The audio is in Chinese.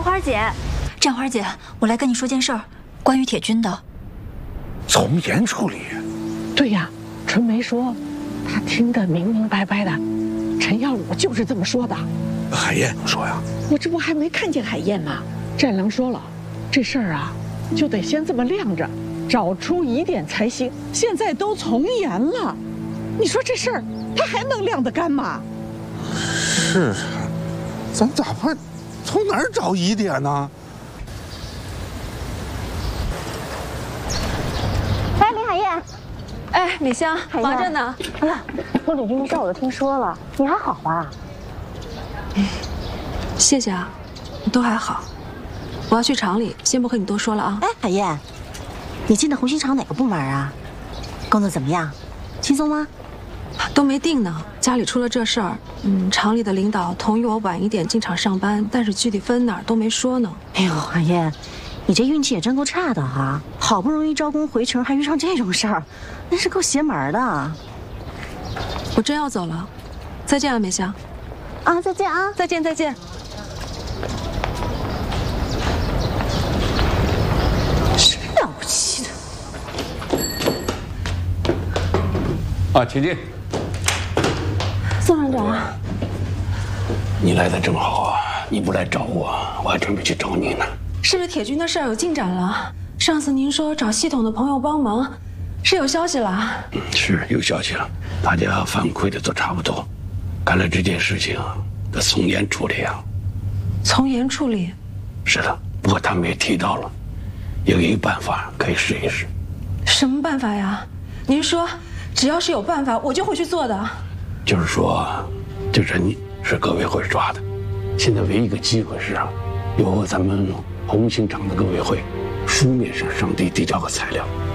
战花姐， 战花姐，我来跟你说件事儿，关于铁军的。 从严处理。 对呀，春梅说，她听得明明白白的，陈耀武就是这么说的。 海燕怎么说呀？ 我这不还没看见海燕吗？战狼说了，这事儿啊，就得先这么晾着，找出疑点才行。现在都从严了，你说这事儿他还能晾得干吗？ 是啊，咱咋办？从哪儿找疑点呢？ 哎，林海燕， 哎，米香，忙着呢。 哎呀，我李军的事我都听说了，你还好吧？ 谢谢啊，都还好。我要去厂里，先不和你多说了啊。 哎，海燕，你进的红星厂哪个部门啊？工作怎么样？轻松吗？ 都没定呢，家里出了这事儿。厂里的领导同意我晚一点进厂上班，但是具体分哪儿都没说呢。 哎呦，海燕，你这运气也真够差的哈！好不容易招工回城，还遇上这种事儿，那是够邪门的。 我真要走了，再见啊，美香。 啊，再见啊！ 再见，再见。 真了不起的。 啊，请进。 宋厂长， 你来的正好啊！你不来找我，我还准备去找你呢。 是不是铁军的事儿有进展了？上次您说找系统的朋友帮忙，是有消息了？ 是有消息了，大家反馈的都差不多。看来这件事情得从严处理啊。 从严处理？ 是的，不过他们也提到了，有一个办法可以试一试。 什么办法呀？您说，只要是有办法，我就会去做的。 就是说，这人是革委会抓的，现在唯一一个机会是由咱们红星厂的革委会书面上递交个材料，